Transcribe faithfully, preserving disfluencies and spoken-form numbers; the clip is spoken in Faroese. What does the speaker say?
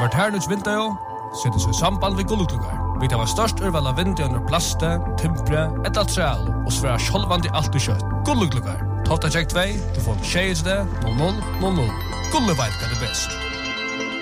Inverternuts vinter setter seg samband ved gulluklugar. Vi tar størst urval av vinter under plaste, timpre, et altreal og sværa sjolvandi alt i kjøtt. Gulluklugar. Tofta check två, du får en tjejsde, noll noll noll noll. Gulle veit hva det best.